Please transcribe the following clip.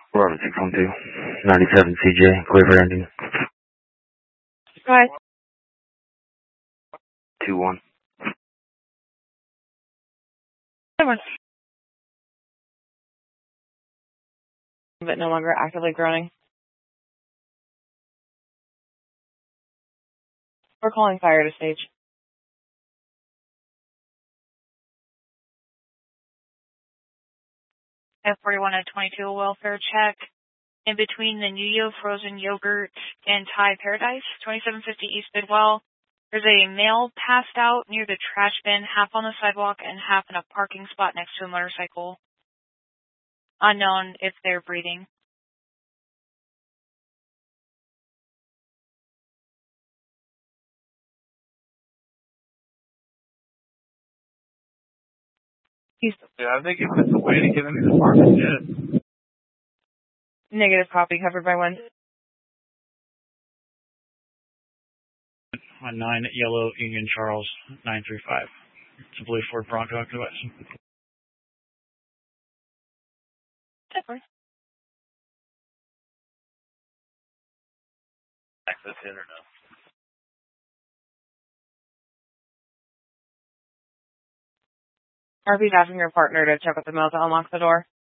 11 612 97 CJ, clear for ending. Hi. 2-1. But no longer actively groaning. We're calling fire to stage. F41 at 22, a welfare check. In between the Nuyo frozen yogurt and Thai Paradise, 2750 East Bidwell. There's a male passed out near the trash bin, half on the sidewalk and half in a parking spot next to a motorcycle. Unknown if they're breathing. Yeah, I think if it's a way to get into the apartment, yeah. Negative copy, covered by one. On 9 Yellow Union Charles 935. It's a blue Ford Bronco activation. Access in or no? RP's asking your partner to check with the mail to unlock the door.